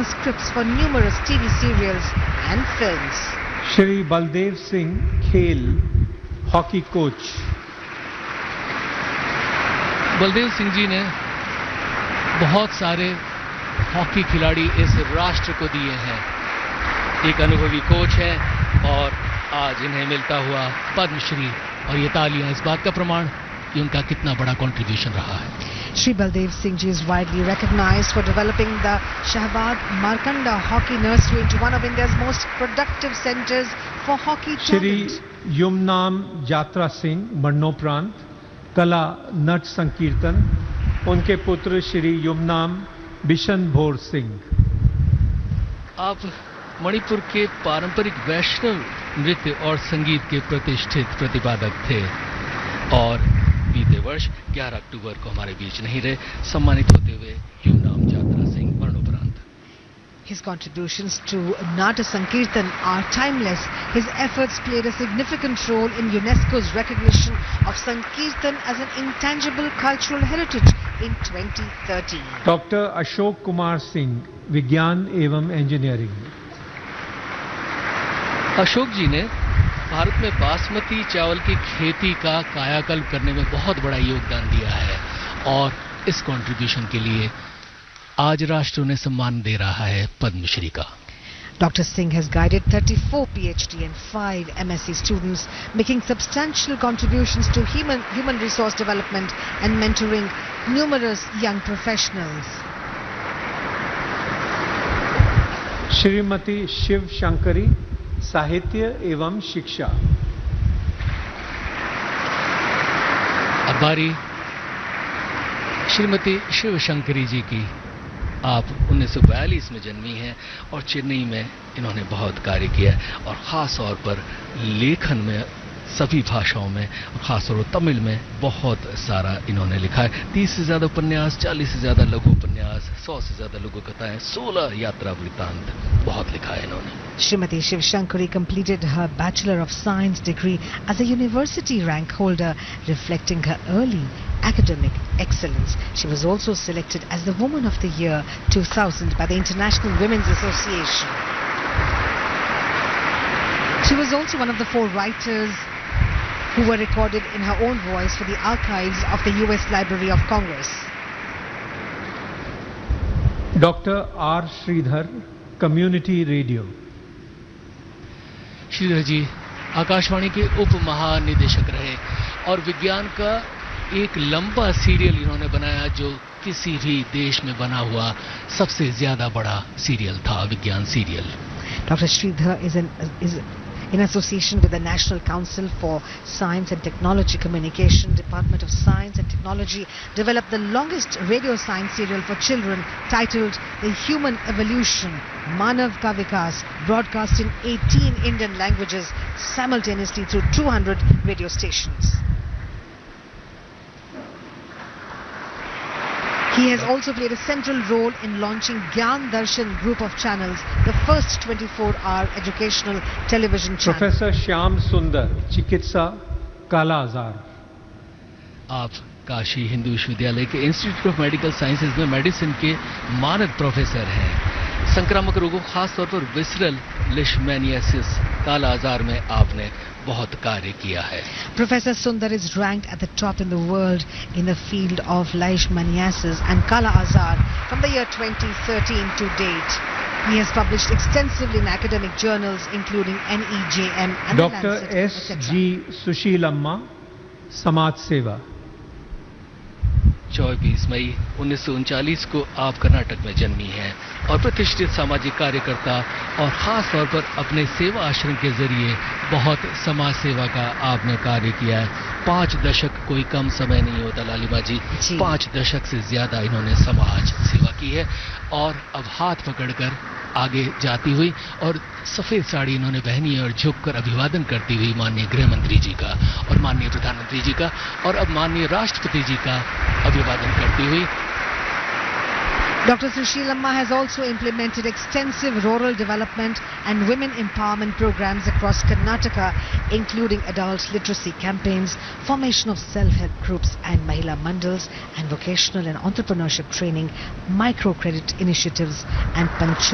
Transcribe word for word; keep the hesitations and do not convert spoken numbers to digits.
scripts for numerous T V serials and films. Shri Baldev Singh Khel, hockey coach. Baldev Singh ji ने बहुत सारे hockey खिलाड़ी इस राष्ट्र को दिए हैं। एक अनुभवी कोच है और आज इन्हें मिलता हुआ पद्मश्री, और ये तालियां इस बात का प्रमाण कि उनका कितना बड़ा कंट्रीब्यूशन रहा है। Shri Baldev Singh Ji is widely recognized for developing the Shahbaz Markanda Hockey Nursery into one of India's most productive centers for hockey talent. Shri Yumnam Jatra Singh मरणोपरांत कला नट संकीर्तन, उनके पुत्र श्री युमनाम बिशन भोर सिंह। आप मणिपुर के पारंपरिक वैष्णव नृत्य और संगीत के प्रतिष्ठित प्रतिपादक थे और बीते वर्ष ग्यारह अक्टूबर को हमारे बीच नहीं रहे, सम्मानित होते हुए युमनाम जात्रा सिंह मरणोपरांत। His contributions to Nata Sankirtan are timeless. His efforts played a significant role in UNESCO's recognition of Sankirtan as an intangible cultural heritage in twenty thirteen. Doctor Ashok Kumar Singh, विज्ञान एवं इंजीनियरिंग। अशोक जी ने भारत में बासमती चावल की खेती का कायाकल्प करने में बहुत बड़ा योगदान दिया है और इस कंट्रीब्यूशन के लिए आज राष्ट्र उन्हें सम्मान दे रहा है पद्मश्री का। Doctor Singh has guided thirty-four PhD and five M Sc students, making substantial contributions to human, human resource development and mentoring numerous young professionals. Shrimati Shiv Shankari, साहित्य एवं शिक्षा। अब बारी श्रीमती शिव शंकरी जी की। आप उन्नीस सौ बयालीस में जन्मी हैं और चेन्नई में इन्होंने बहुत कार्य किया है और ख़ास तौर पर लेखन में सभी भाषाओं में और ख़ासतौर पर तमिल में बहुत सारा इन्होंने लिखा है। तीस से ज़्यादा उपन्यास, चालीस से ज़्यादा लघु उपन्यास, सौ से ज़्यादा लघु कथाएं, सोलह यात्रा वृत्तांत, बहुत लिखा है इन्होंने। Srimati Shiv Shankari completed her Bachelor of Science degree as a university rank holder, reflecting her early academic excellence. She was also selected as the Woman of the Year two thousand by the International Women's Association. She was also one of the four writers who were recorded in her own voice for the archives of the U S Library of Congress. Doctor R. Sridhar, Community Radio. Shridhar जी आकाशवाणी के उप महानिदेशक रहे और विज्ञान का एक लंबा serial इन्होंने बनाया जो किसी भी देश में बना हुआ सबसे ज्यादा बड़ा सीरियल था, विज्ञान serial. Doctor Sridhar is an is in association with the National Council for Science and Technology Communication, Department of Science and Technology, developed the longest radio science serial for children titled The Human Evolution, Manav Ka Vikas, broadcast in eighteen Indian languages simultaneously through two hundred radio stations. He has also played a central role in launching Gyan Darshan group of channels, the first twenty-four hour educational television channel. Professor Shyam Sundar, चिकित्सा काला आजार। आप काशी हिंदू विश्वविद्यालय के institute of medical sciences में medicine के मानद professor हैं। संक्रामक रोगों, खासतौर पर विसरल लिशमैनियासिस, काला आजार में आपने बहुत कार्य किया है। Professor Sundar is ranked at the top in the world in the field of leishmaniasis and Kala Azar from the year twenty thirteen to date. He has published extensively in academic journals including N E J M and Doctor S G Sushilamma, समाज सेवा। चौबीस मई उन्नीस सौ उनचालीस को आप कर्नाटक में जन्मी हैं और प्रतिष्ठित सामाजिक कार्यकर्ता और खास तौर पर अपने सेवा आश्रम के जरिए बहुत समाज सेवा का आपने कार्य किया है। पांच दशक कोई कम समय नहीं होता लालिमा जी, जी। पांच दशक से ज्यादा इन्होंने समाज सेवा की है और अब हाथ पकड़कर आगे जाती हुई और सफेद साड़ी इन्होंने पहनी है और झुककर अभिवादन करती हुई माननीय गृह मंत्री जी का और माननीय प्रधानमंत्री जी का और अब माननीय राष्ट्रपति जी का अभिवादन करती हुई। Doctor Sushilamma has also implemented extensive rural development and women empowerment programs across Karnataka, including adult literacy campaigns, formation of self-help groups and Mahila Mandals, and vocational and entrepreneurship training, microcredit initiatives and Panchayat